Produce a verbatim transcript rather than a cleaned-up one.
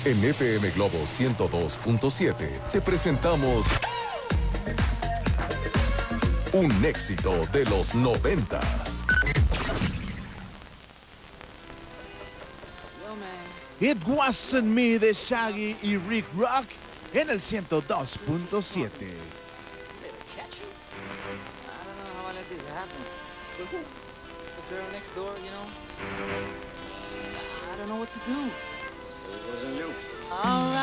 En F M Globo ciento dos punto siete te presentamos un éxito de los noventas. It Wasn't Me de Shaggy y Rick Rock en el ciento dos punto siete. The girl next door, you know, I don't know what to do. So it wasn't you. All right.